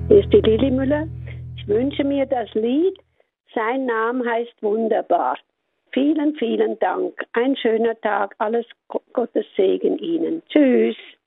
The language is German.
Hier ist die Lili Müller. Ich wünsche mir das Lied Sein Name heißt wunderbar. Vielen, vielen Dank. Ein schöner Tag. Alles Gottes Segen Ihnen. Tschüss.